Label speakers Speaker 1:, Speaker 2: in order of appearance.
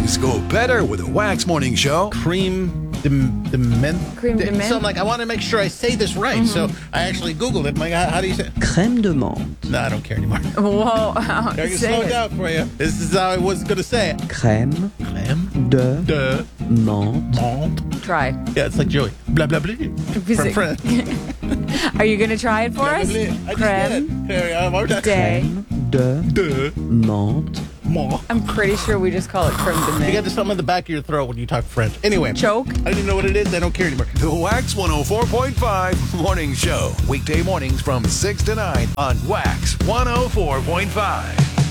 Speaker 1: Mornings go better with a Wax Morning Show.
Speaker 2: Cream de menthe.
Speaker 3: Cream de menthe.
Speaker 2: So I'm like, I want to make sure I say this right. So I actually Googled it. I'm like, how do you say it?
Speaker 4: Crème de menthe.
Speaker 2: No, I don't care anymore.
Speaker 3: Whoa.
Speaker 2: I can
Speaker 3: Say
Speaker 2: slow
Speaker 3: it.
Speaker 2: down for you. This is how I was going to say it.
Speaker 4: Crème
Speaker 2: Crème
Speaker 4: de menthe.
Speaker 2: menthe.
Speaker 3: Try.
Speaker 2: Yeah, it's like Joey. Blah, blah, blah. From Friends.
Speaker 3: Are you going to try it for
Speaker 2: Blah,
Speaker 3: us?
Speaker 2: blah, blah. I just
Speaker 3: Crème
Speaker 2: did it. Here, one more time.
Speaker 3: de.
Speaker 4: De
Speaker 2: De
Speaker 4: menthe.
Speaker 2: menthe.
Speaker 3: I'm pretty sure we just call it creme de
Speaker 2: You
Speaker 3: menthe.
Speaker 2: got this something in the back of your throat when you talk French. Anyway.
Speaker 3: Choke.
Speaker 2: I don't even know what it is. I don't care anymore.
Speaker 1: The Wax 104.5 Morning Show. Weekday mornings from 6 to 9 on Wax 104.5.